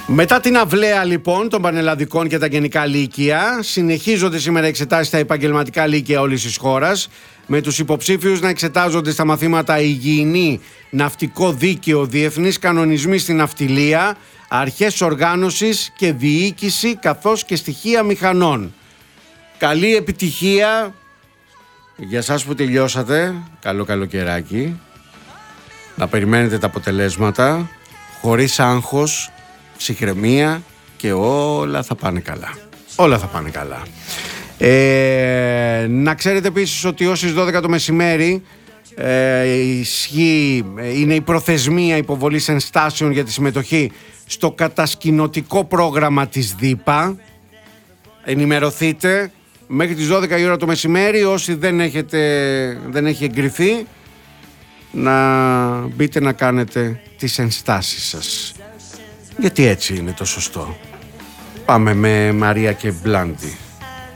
Μετά την αυλαία λοιπόν των πανελλαδικών και τα γενικά λύκεια, συνεχίζονται σήμερα εξετάσεις στα επαγγελματικά λύκεια όλης της χώρας, με τους υποψήφιους να εξετάζονται στα μαθήματα υγιεινή, ναυτικό δίκαιο, διεθνείς κανονισμοί στην ναυτιλία, αρχές οργάνωσης και διοίκηση, καθώς και στοιχεία μηχανών. Καλή επιτυχία για εσάς που τελειώσατε, καλό καλοκαιράκι, να περιμένετε τα αποτελέσματα χωρίς άγχος, ψυχραιμία και όλα θα πάνε καλά. Όλα θα πάνε καλά. Να ξέρετε επίσης ότι ως τις 12 το μεσημέρι είναι η προθεσμία υποβολής ενστάσεων για τη συμμετοχή στο κατασκηνωτικό πρόγραμμα της ΔΥΠΑ. Ενημερωθείτε μέχρι τις 12 η ώρα το μεσημέρι. Όσοι δεν έχει εγκριθεί, να μπείτε να κάνετε τις ενστάσεις σας, γιατί έτσι είναι το σωστό. Πάμε με Μαρία και Μπλάντι.